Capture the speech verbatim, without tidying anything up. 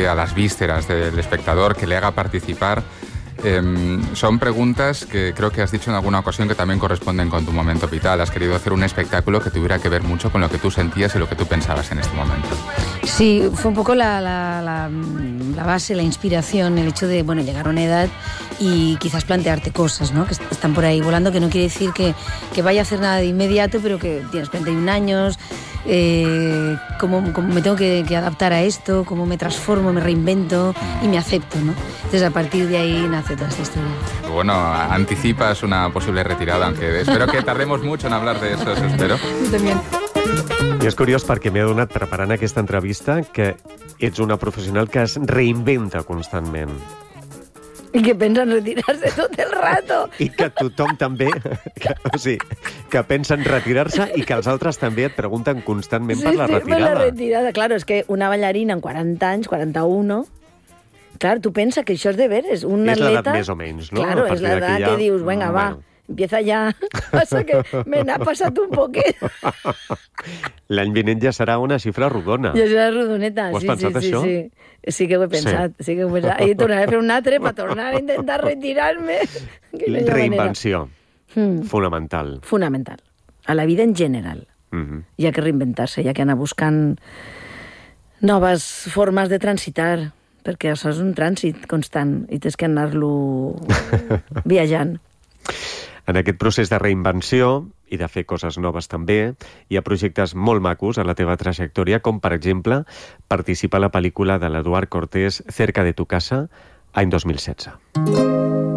a las vísceras del espectador, que le haga participar. Eh, son preguntas que creo que has dicho en alguna ocasión que también corresponden con tu momento vital. Has querido hacer un espectáculo que tuviera que ver mucho con lo que tú sentías y lo que tú pensabas en este momento. Sí, fue un poco la, la, la, la base, la inspiración, el hecho de, bueno, llegar a una edad y quizás plantearte cosas, ¿no? Que están por ahí volando, que no quiere decir que, que vaya a hacer nada de inmediato, pero que tienes cuarenta y un años, eh, cómo, cómo me tengo que, que adaptar a esto, cómo me transformo, me reinvento y me acepto, ¿no? Entonces a partir de ahí nace toda esta historia. Bueno, anticipas una posible retirada, aunque espero que tardemos mucho en hablar de eso, eso espero. Yo también. I és curiós perquè m'he adonat, preparant aquesta entrevista, que ets una professional que es reinventa constantment. I que pensa en retirar-se tot el rato. I que tothom també, que, o sigui, que pensa en retirar-se i que els altres també et pregunten constantment sí, per la sí, retirada. per la retirada. Claro, és que una ballarina en quaranta anys, quaranta-un, clar, tu pensa que això és de veres. Un és atleta... l'edat més o menys, no? Claro, és l'edat ja... que dius, venga, va, bueno. Empieza ja. Passa que me n'ha passat un poquet. L'any vinent ja serà una xifra rodona. Ja serà rodoneta, ho has sí, pensat, sí, això? sí, sí. Sí que ho he pensat, sí, sí que ho he pensat. I tornaré a fer un altre per tornar a intentar retirar-me. La reinvenció, mm. fonamental. Fonamental. A la vida en general. Mm-hmm. Hi ha que reinventar-se, hi ha que anar buscant noves formes de transitar, perquè això és un trànsit constant i tens que anar-lo viatjant. En aquest procés de reinvenció i de fer coses noves també, hi ha projectes molt macos a la teva trajectòria, com, per exemple, participar a la pel·lícula de l'Eduard Cortés Cerca de tu casa, any dos mil setze.